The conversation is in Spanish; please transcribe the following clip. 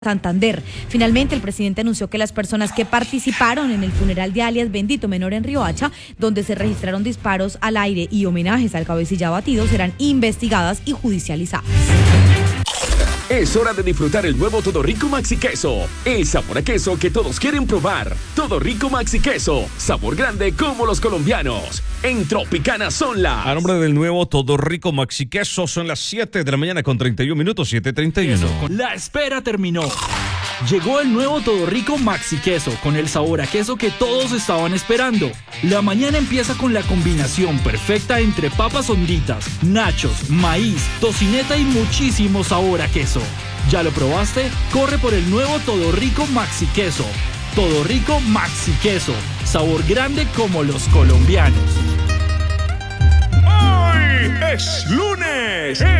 Santander. Finalmente, el presidente anunció que las personas que participaron en el funeral de alias Bendito Menor en Riohacha, donde se registraron disparos al aire y homenajes al cabecilla abatido, serán investigadas y judicializadas. Es hora de disfrutar el nuevo Todo Rico Maxi Queso. El sabor a queso que todos quieren probar. Todo Rico Maxi Queso. Sabor grande como los colombianos. En Tropicana son las... A nombre del nuevo Todo Rico Maxi Queso, son las 7 de la mañana con 31 minutos, 7:31. La espera terminó. Llegó el nuevo Todo Rico Maxi Queso, con el sabor a queso que todos estaban esperando. La mañana empieza con la combinación perfecta entre papas honditas, nachos, maíz, tocineta y muchísimo sabor a queso. ¿Ya lo probaste? Corre por el nuevo Todo Rico Maxi Queso. Todo Rico Maxi Queso, sabor grande como los colombianos. ¡Hoy es lunes!